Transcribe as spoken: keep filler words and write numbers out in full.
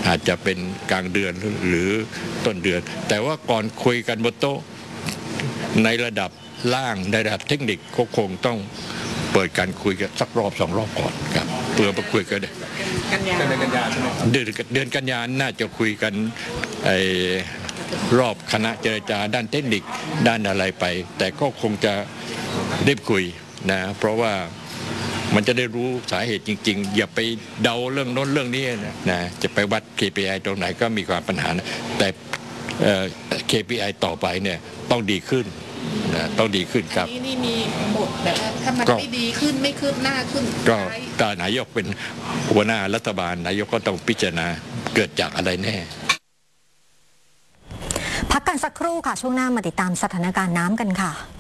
อาจจะเป็นกลางเดือนหรือต้นเดือนแต่ว่าก่อนคุยกันบนโต๊ะในระดับล่างในระดับเทคนิคก็คงต้องเปิดการคุยกันสักรอบสองรอบก่อนครับเพื่อมาคุยกันกันยาเดือนกันยาใช่ไหมเดือนเดือนกันยาน่าจะคุยกันไอ้รอบคณะเจรจาด้านเทคนิคด้านอะไรไปแต่ก็คงจะได้คุยนะเพราะว่ามันจะได้รู้สาเหตุจริงๆอย่าไปเดาเรื่องโน้นเรื่องนี้นะนะจะไปวัด เค พี ไอ ตรงไหนก็มีความปัญหานะแต่ เค พี ไอ ต่อไปเนี่ยต้องดีขึ้นนะต้องดีขึ้นครับนี่นี่มีบทแบบถ้ามันไม่ดีขึ้นไม่คืบหน้าขึ้นก็ตานายกเป็นหัวหน้ารัฐบาลนายกก็ต้องพิจารณาเกิดจากอะไรแน่พักกันสักครู่ค่ะช่วงหน้ามาติดตามสถานการณ์น้ำกันค่ะ